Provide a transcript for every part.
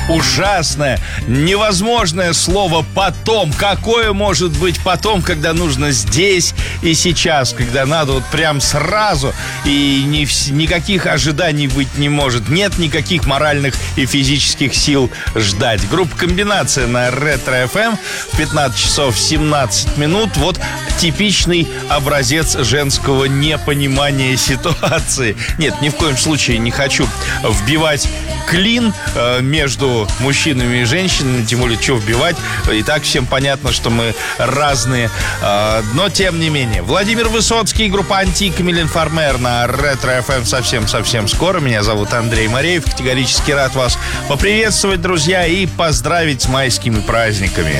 ужасное, невозможное слово «потом». Какое может быть потом, когда нужно здесь и сейчас, когда надо вот прям сразу, и никаких ожиданий быть не может. Нет никаких моральных и физических сил ждать. Группа «Комбинация» на Ретро-ФМ в 15 часов 17 минут. Вот типичный образец женского непонимания ситуации. Нет, ни в коем случае не хочу вбивать клин между мужчинами и женщинами. Тем более, что вбивать? И так всем понятно, что мы разные. Но, тем не менее. Владимир Высоцкий, группа «Антик», Милен Фармер на Ретро-ФМ совсем скоро. Меня зовут Андрей Мореев. Категорически рад вас поприветствовать, друзья, и поздравить с майскими праздниками.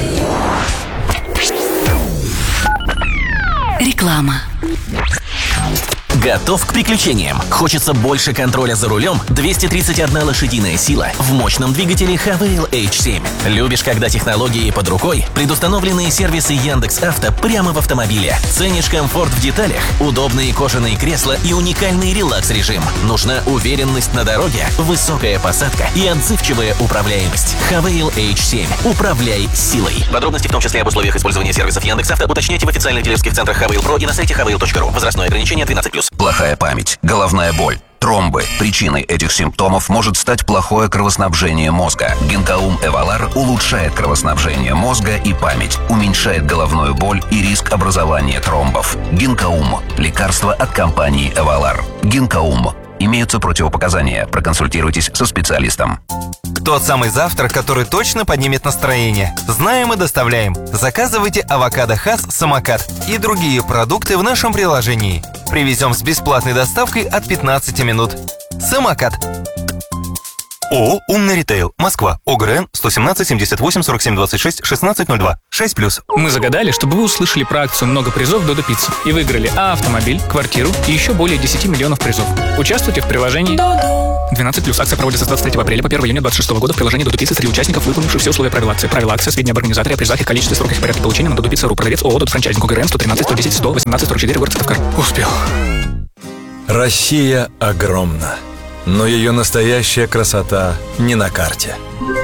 Реклама. Готов к приключениям? Хочется больше контроля за рулем? 231 лошадиная сила в мощном двигателе Havail H7. Любишь, когда технологии под рукой? Предустановленные сервисы Яндекс.Авто прямо в автомобиле. Ценишь комфорт в деталях? Удобные кожаные кресла и уникальный релакс-режим. Нужна уверенность на дороге, высокая посадка и отзывчивая управляемость. Havail H7. Управляй силой. Подробности, в том числе об условиях использования сервисов Яндекс.Авто, уточняйте в официальных дилерских центрах Havail Pro и на сайте havail.ru. Возрастное ограничение 12+. Плохая память, головная боль, тромбы. Причиной этих симптомов может стать плохое кровоснабжение мозга. Гинкаум Эвалар улучшает кровоснабжение мозга и память, уменьшает головную боль и риск образования тромбов. Гинкаум – лекарство от компании Эвалар. Гинкаум. Имеются противопоказания. Проконсультируйтесь со специалистом. Тот самый завтрак, который точно поднимет настроение. Знаем и доставляем. Заказывайте авокадо Хас Самокат и другие продукты в нашем приложении. Привезем с бесплатной доставкой от 15 минут. Самокат. ООО «Умный ритейл», Москва, ОГРН 117 78 47 26 1602, 6+. Мы загадали, чтобы вы услышали про акцию «Много призов Додо Пицца» и выиграли автомобиль, квартиру и еще более 10 миллионов призов. Участвуйте в приложении 12+. Акция проводится с 23 апреля по 1 июня 2026 года в приложении Додо Пицца среди участников, выполнивших все условия правил акции. Правила акции, сведения об организаторе, о призах и количестве, сроках и порядке получения на Додо Пицца.ру. Продавец ООО «Додо Франчайзинг», ОГРН 113 110 100 18 44, город Сыктывкар. Успел. Россия огромна, но ее настоящая красота не на карте.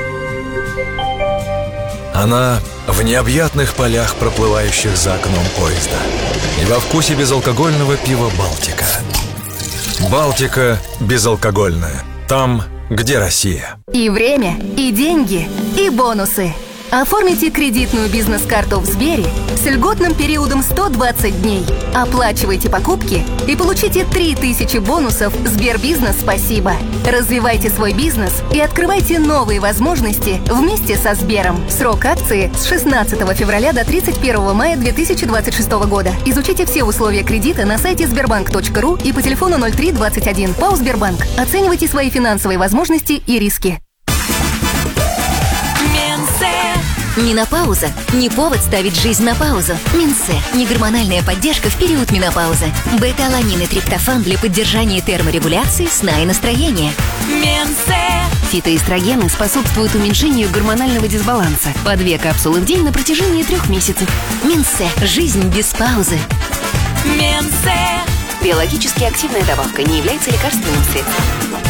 Она в необъятных полях, проплывающих за окном поезда, и во вкусе безалкогольного пива «Балтика». «Балтика» безалкогольная. Там, где Россия. И время, и деньги, и бонусы. Оформите кредитную бизнес-карту в Сбере с льготным периодом 120 дней. Оплачивайте покупки и получите 3000 бонусов Сбербизнес «Спасибо». Развивайте свой бизнес и открывайте новые возможности вместе со Сбером. Срок акции с 16 февраля до 31 мая 2026 года. Изучите все условия кредита на сайте sberbank.ru и по телефону 0321. ПАО «Сбербанк». Оценивайте свои финансовые возможности и риски. Менопауза – не повод ставить жизнь на паузу. Минсе – негормональная поддержка в период менопаузы. Бета-аламин и триптофан для поддержания терморегуляции, сна и настроения. Минсе. Фитоэстрогены способствуют уменьшению гормонального дисбаланса. По 2 капсулы в день на протяжении 3 месяцев. Минсе – жизнь без паузы. Минсе. Биологически активная добавка, не является лекарственным средством.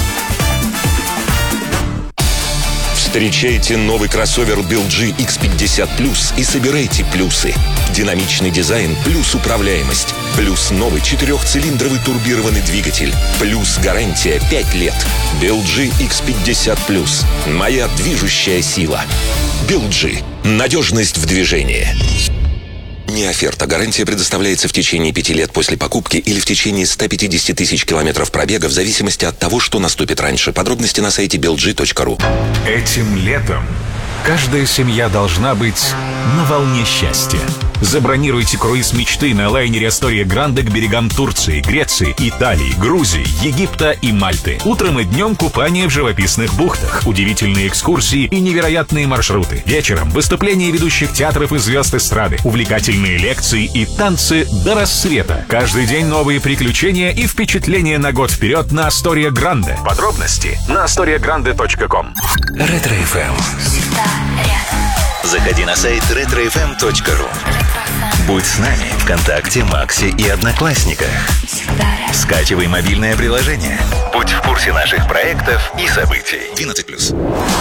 Встречайте новый кроссовер BLG X50 Plus и собирайте плюсы. Динамичный дизайн плюс управляемость. Плюс новый 4-цилиндровый турбированный двигатель. Плюс гарантия 5 лет. BLG X50 Plus. Моя движущая сила. BLG. Надежность в движении. Не оферта. Гарантия предоставляется в течение 5 лет после покупки или в течение 150 тысяч километров пробега в зависимости от того, что наступит раньше. Подробности на сайте belg.ru. Этим летом каждая семья должна быть на волне счастья. Забронируйте круиз мечты на лайнере Астория Гранде к берегам Турции, Греции, Италии, Грузии, Египта и Мальты. Утром и днем купание в живописных бухтах, удивительные экскурсии и невероятные маршруты. Вечером выступления ведущих театров и звезд эстрады, увлекательные лекции и танцы до рассвета. Каждый день новые приключения и впечатления на год вперед на Астория Гранде. Подробности на astoriagrande.com. Ретро-ФМ. Заходи на сайт retrofm.ru. Будь с нами ВКонтакте, Максе и Одноклассниках. Скачивай мобильное приложение. Будь в курсе наших проектов и событий. 12+.